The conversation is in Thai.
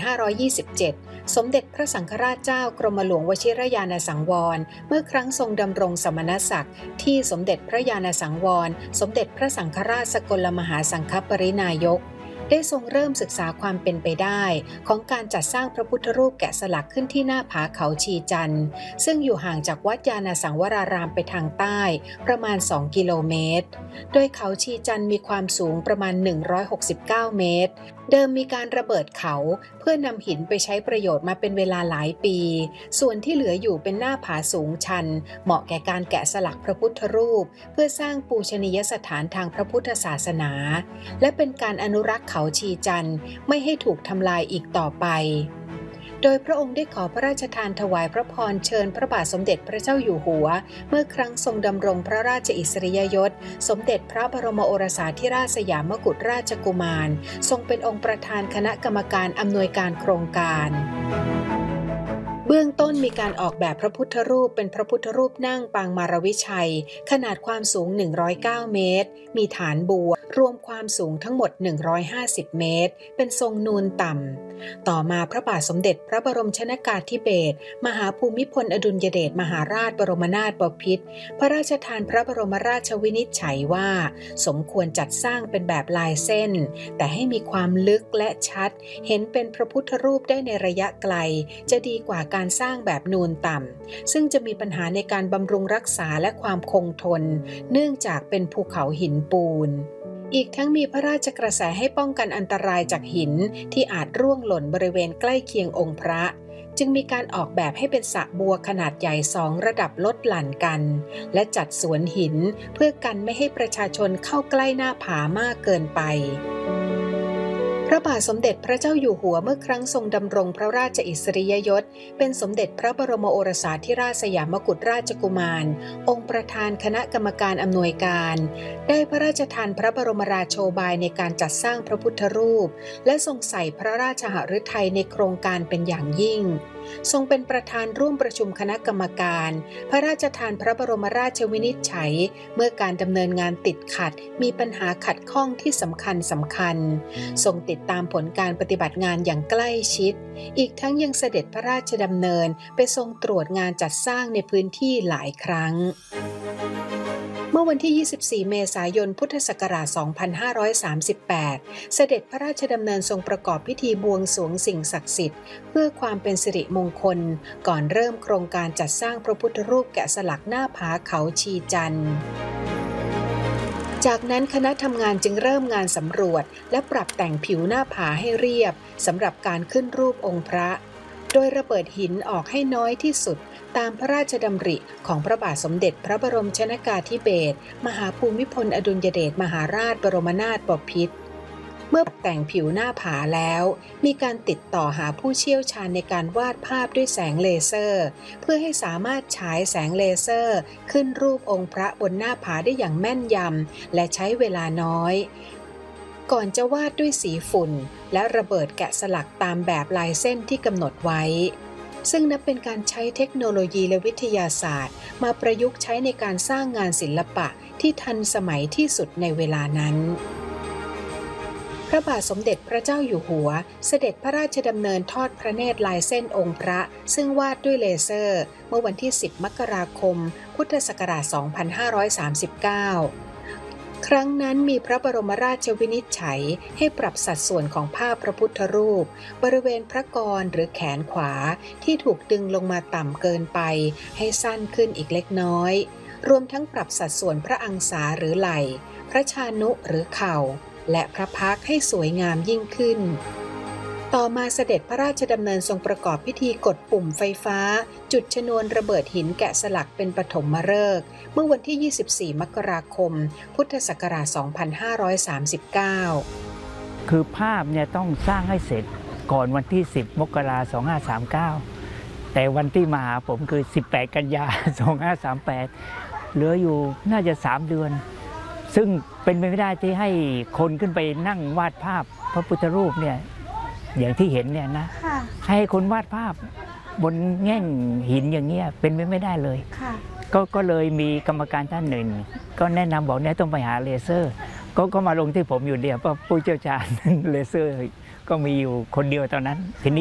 2527 สมเด็จพระสังฆราชเจ้ากรมหลวงวชิรยานสังวรเมื่อครั้งทรงดำรงสมณศักดิ์ที่สมเด็จพระญาณสังวรสมเด็จพระสังฆราชสกลมหาสังฆปรินายกได้ทรงเริ่มศึกษาความเป็นไปได้ของการจัดสร้างพระพุทธรูปแกะสลักขึ้นที่หน้าผาเขาชีจันทร์ซึ่งอยู่ห่างจากวัดญาณสังวรารามไปทางใต้ประมาณ2กิโลเมตรโดยเขาชีจันทร์มีความสูงประมาณ169เมตรเดิมมีการระเบิดเขาเพื่อนำหินไปใช้ประโยชน์มาเป็นเวลาหลายปีส่วนที่เหลืออยู่เป็นหน้าผาสูงชันเหมาะแก่การแกะสลักพระพุทธรูปเพื่อสร้างปูชนียสถานทางพระพุทธศาสนาและเป็นการอนุรักษ์เขาชีจันทร์ไม่ให้ถูกทำลายอีกต่อไปโดยพระองค์ได้ขอพระราชทานถวายพระพรเชิญพระบาทสมเด็จพระเจ้าอยู่หัวเมื่อครั้งทรงดำรงพระราชอิสริยยศสมเด็จพระบรมโอรสาธิราชสยามกุฎราชกุมารทรงเป็นองค์ประธานคณะกรรมการอำนวยการโครงการเบื้องต้นมีการออกแบบพระพุทธรูปเป็นพระพุทธรูปนั่งปางมารวิชัยขนาดความสูง109เมตรมีฐานบัวรวมความสูงทั้งหมด150เมตรเป็นทรงนูนต่ำต่อมาพระบาทสมเด็จพระบรมชนกาธิเบศรมหาภูมิพลอดุลยเดชมหาราชบรมนาถบพิตรพระราชทานพระบรมราชวินิจฉัยว่าสมควรจัดสร้างเป็นแบบลายเส้นแต่ให้มีความลึกและชัดเห็นเป็นพระพุทธรูปได้ในระยะไกลจะดีกว่าการสร้างแบบนูนต่ำซึ่งจะมีปัญหาในการบำรุงรักษาและความคงทนเนื่องจากเป็นภูเขาหินปูนอีกทั้งมีพระราชกระแสให้ป้องกันอันตรายจากหินที่อาจร่วงหล่นบริเวณใกล้เคียงองค์พระจึงมีการออกแบบให้เป็นสระบัวขนาดใหญ่2ระดับลดหลั่นกันและจัดสวนหินเพื่อกันไม่ให้ประชาชนเข้าใกล้หน้าผามากเกินไปพระบาทสมเด็จพระเจ้าอยู่หัวเมื่อครั้งทรงดำรงพระราชอิสริยยศเป็นสมเด็จพระบรมโอรสาธิราชสยามกุฎราชกุมารองค์ประธานคณะกรรมการอำนวยการได้พระราชทานพระบรมราโชบายในการจัดสร้างพระพุทธรูปและทรงใส่พระราชหฤทัยในโครงการเป็นอย่างยิ่งทรงเป็นประธานร่วมประชุมคณะกรรมการพระราชทานพระบรมราชวินิจฉัยเมื่อการดำเนินงานติดขัดมีปัญหาขัดข้องที่สำคัญทรงติดตามผลการปฏิบัติงานอย่างใกล้ชิดอีกทั้งยังเสด็จพระราชดำเนินไปทรงตรวจงานจัดสร้างในพื้นที่หลายครั้งเมื่อวันที่ 24 เมษายน พุทธศักราช 2538 เสด็จพระราชดำเนินทรงประกอบพิธีบวงสรวงสิ่งศักดิ์สิทธิ์เพื่อความเป็นสิริมงคลก่อนเริ่มโครงการจัดสร้างพระพุทธรูปแกะสลักหน้าผาเขาชีจันทร์จากนั้นคณะทำงานจึงเริ่มงานสำรวจและปรับแต่งผิวหน้าผาให้เรียบสำหรับการขึ้นรูปองค์พระโดยระเบิดหินออกให้น้อยที่สุดตามพระราชดำริของพระบาทสมเด็จพระบรมชนกาธิเบศรมหาภูมิพลอดุลยเดชมหาราชบรมนาถบพิตรเมื่อแต่งผิวหน้าผาแล้วมีการติดต่อหาผู้เชี่ยวชาญในการวาดภาพด้วยแสงเลเซอร์เพื่อให้สามารถฉายแสงเลเซอร์ขึ้นรูปองค์พระบนหน้าผาได้อย่างแม่นยำและใช้เวลาน้อยก่อนจะวาดด้วยสีฝุ่นและระเบิดแกะสลักตามแบบลายเส้นที่กำหนดไว้ซึ่งนับเป็นการใช้เทคโนโลยีและวิทยาศาสตร์มาประยุกต์ใช้ในการสร้างงานศิลปะที่ทันสมัยที่สุดในเวลานั้นพระบาทสมเด็จพระเจ้าอยู่หัวเสด็จพระราชดำเนินทอดพระเนตรลายเส้นองค์พระซึ่งวาดด้วยเลเซอร์เมื่อวันที่ 10 มกราคม พุทธศักราช 2539ครั้งนั้นมีพระบรมราชวินิจฉัยให้ปรับสัดส่วนของภาพพระพุทธรูปบริเวณพระกรหรือแขนขวาที่ถูกดึงลงมาต่ำเกินไปให้สั้นขึ้นอีกเล็กน้อยรวมทั้งปรับสัดส่วนพระอังสาหรือไหล่พระชานุหรือเข่าและพระพักตร์ให้สวยงามยิ่งขึ้นต่อมาเสด็จพระราชดำเนินทรงประกอบพิธีกดปุ่มไฟฟ้าจุดชนวนระเบิดหินแกะสลักเป็นปฐมฤกษ์เมื่อวันที่ 24 มกราคม พุทธศักราช 2539 คือภาพเนี่ยต้องสร้างให้เสร็จก่อนวันที่ 10 มกราคม 2539 แต่วันที่มาหาผมคือ 18 กันยายน 2538 เหลืออยู่น่าจะ 3 เดือนซึ่งเป็นไปไม่ได้ที่ให้คนขึ้นไปนั่งวาดภาพพระพุทธรูปเนี่ยอย่างที่เห็นเนี่ยนะให้คนวาดภาพบนแง่งหินอย่างเงี้ยเป็นไปไม่ได้เลยก็เลยมีกรรมการท่านหนึ่งก็แนะนำบอกเนี่ยต้องไปหาเลเซอร์ก็มาลงที่ผมอยู่เดียวเพราะผู้เชี่ยวชาญเลเซอร์ก็มีอยู่คนเดียวตอนนั้นทีนี้